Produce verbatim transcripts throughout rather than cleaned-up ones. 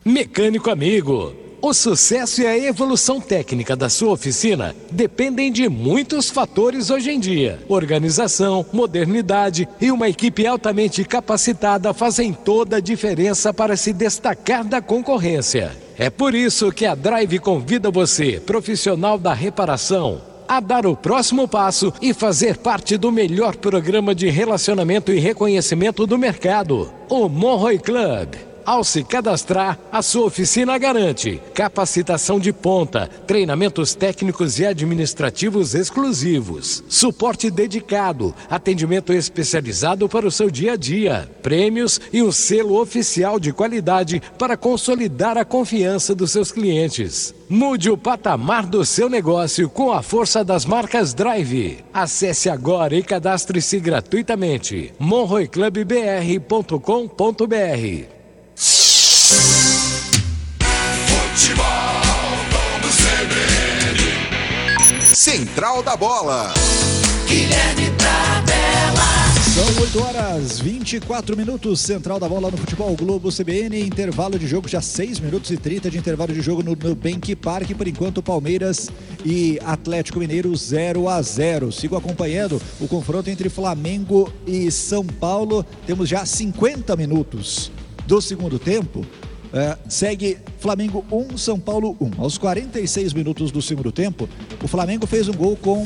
Mecânico amigo, o sucesso e a evolução técnica da sua oficina dependem de muitos fatores hoje em dia. Organização, modernidade e uma equipe altamente capacitada fazem toda a diferença para se destacar da concorrência. É por isso que a Drive convida você, profissional da reparação, a dar o próximo passo e fazer parte do melhor programa de relacionamento e reconhecimento do mercado, o Monroe Club. Ao se cadastrar, a sua oficina garante capacitação de ponta, treinamentos técnicos e administrativos exclusivos, suporte dedicado, atendimento especializado para o seu dia a dia, prêmios e um selo oficial de qualidade para consolidar a confiança dos seus clientes. Mude o patamar do seu negócio com a força das marcas Drive. Acesse agora e cadastre-se gratuitamente. monroe club b r ponto com ponto b r. Futebol do C B N. Central da Bola. Guilherme Tabela. São oito horas e vinte e quatro minutos. Central da Bola no Futebol Globo C B N. Intervalo de jogo, já seis minutos e trinta de intervalo de jogo no Nubank Park. Por enquanto, Palmeiras e Atlético Mineiro zero a zero. Sigo acompanhando o confronto entre Flamengo e São Paulo. Temos já cinquenta minutos do segundo tempo. Uh, segue Flamengo um, São Paulo um. Aos quarenta e seis minutos do segundo tempo, o Flamengo fez um gol com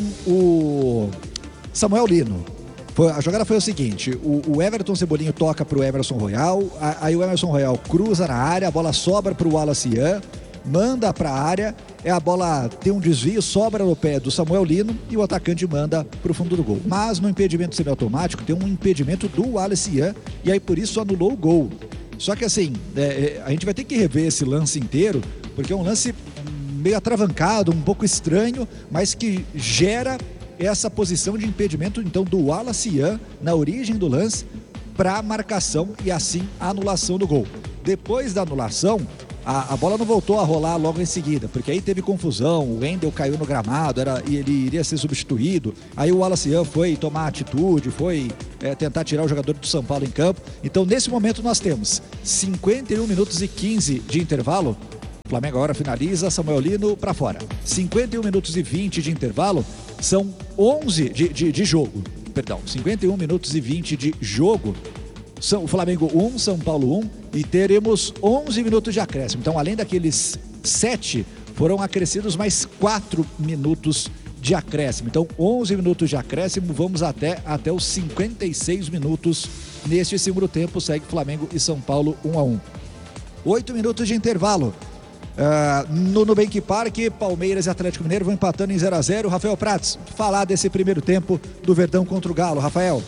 o Samuel Lino. Foi, a jogada foi o seguinte: o, o Everton Cebolinha toca para o Emerson Royal, a, aí o Emerson Royal cruza na área, a bola sobra para o Wallace Ian, manda para a área, é a bola tem um desvio, sobra no pé do Samuel Lino e o atacante manda para o fundo do gol. Mas no impedimento semiautomático tem um impedimento do Wallace Ian e aí por isso anulou o gol. Só que assim, é, a gente vai ter que rever esse lance inteiro, porque é um lance meio atravancado, um pouco estranho, mas que gera essa posição de impedimento, então, do Wallace Ian na origem do lance para marcação e assim a anulação do gol. Depois da anulação, a, a bola não voltou a rolar logo em seguida, porque aí teve confusão, o Wendel caiu no gramado, era, e ele iria ser substituído, aí o Wallace Ian foi tomar atitude, foi é, tentar tirar o jogador do São Paulo em campo. Então nesse momento nós temos cinquenta e um minutos e quinze de intervalo. O Flamengo agora finaliza, Samuel Lino para fora. cinquenta e um minutos e vinte de intervalo, são onze de, de, de jogo, perdão, cinquenta e um minutos e vinte de jogo. São, o Flamengo um, São Paulo um, e teremos onze minutos de acréscimo. Então, além daqueles sete, foram acrescidos mais quatro minutos de acréscimo. Então, onze minutos de acréscimo, vamos até, até os cinquenta e seis minutos neste segundo tempo. Segue Flamengo e São Paulo um a um. oito minutos de intervalo. Uh, no Nubank Park, Palmeiras e Atlético Mineiro vão empatando em zero a zero. Rafael Prats, falar desse primeiro tempo do Verdão contra o Galo. Rafael.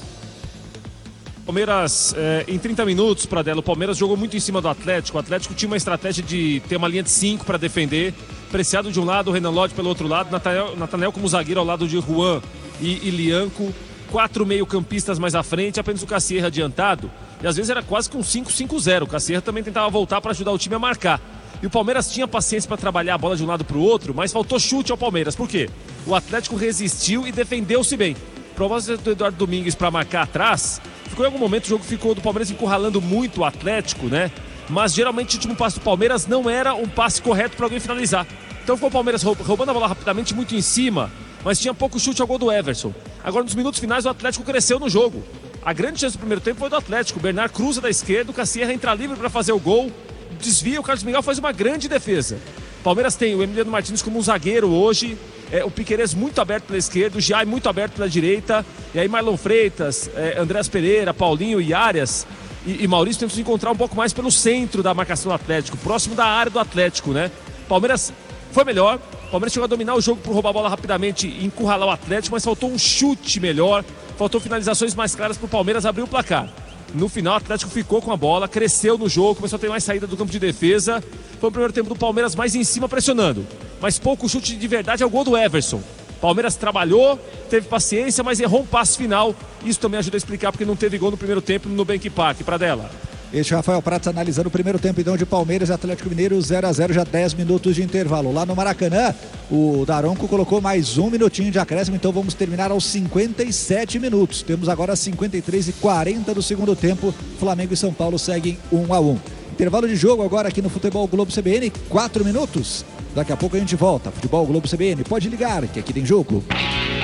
Palmeiras, eh, em trinta minutos, Pradella, o Palmeiras jogou muito em cima do Atlético. O Atlético tinha uma estratégia de ter uma linha de cinco para defender. Preciado de um lado, o Renan Lodge pelo outro lado, Nathaniel, Nathaniel como zagueiro ao lado de Juan e, e Lianco. Quatro meio-campistas mais à frente, apenas o Cassierra adiantado. E às vezes era quase que um cinco cinco zero. O Cassierra também tentava voltar para ajudar o time a marcar. E o Palmeiras tinha paciência para trabalhar a bola de um lado para o outro, mas faltou chute ao Palmeiras. Por quê? O Atlético resistiu e defendeu-se bem. Propósito do Eduardo Domingues para marcar atrás, ficou em algum momento o jogo ficou do Palmeiras encurralando muito o Atlético, né? Mas geralmente o último passe do Palmeiras não era um passe correto para alguém finalizar. Então ficou o Palmeiras roubando a bola rapidamente, muito em cima, mas tinha pouco chute ao gol do Everson. Agora nos minutos finais o Atlético cresceu no jogo. A grande chance do primeiro tempo foi do Atlético. O Bernard cruza da esquerda, o Cassierra entra livre para fazer o gol, desvia, o Carlos Miguel faz uma grande defesa. Palmeiras tem o Emiliano Martins como um zagueiro hoje, é, o Piquerez muito aberto pela esquerda, o Giai muito aberto pela direita, e aí Marlon Freitas, é, Andrés Pereira, Paulinho e Arias e, e Maurício tentam se encontrar um pouco mais pelo centro da marcação do Atlético, próximo da área do Atlético, né? Palmeiras foi melhor, Palmeiras chegou a dominar o jogo por roubar a bola rapidamente e encurralar o Atlético, mas faltou um chute melhor, faltou finalizações mais claras para o Palmeiras abrir o placar. No final, o Atlético ficou com a bola, cresceu no jogo, começou a ter mais saída do campo de defesa. Foi o primeiro tempo do Palmeiras mais em cima, pressionando. Mas pouco chute de verdade é o gol do Everson. Palmeiras trabalhou, teve paciência, mas errou um passe final. Isso também ajuda a explicar porque não teve gol no primeiro tempo no Nubank Park. Pradella. Este é Rafael Prats analisando o primeiro tempo então de Palmeiras e Atlético Mineiro, zero a zero, já dez minutos de intervalo. Lá no Maracanã, o Daronco colocou mais um minutinho de acréscimo, então vamos terminar aos cinquenta e sete minutos. Temos agora cinquenta e três e quarenta do segundo tempo. Flamengo e São Paulo seguem um a um. Intervalo de jogo agora aqui no Futebol Globo C B N, quatro minutos. Daqui a pouco a gente volta. Futebol Globo C B N, pode ligar que aqui tem jogo.